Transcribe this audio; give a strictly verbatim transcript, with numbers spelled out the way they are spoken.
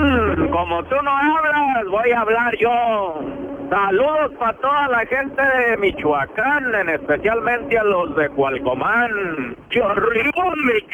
Michoacán, como tú no hablas, voy a hablar yo. Saludos para toda la gente de Michoacán, en especialmente a los de Cualcomán. ¡Yo arriba,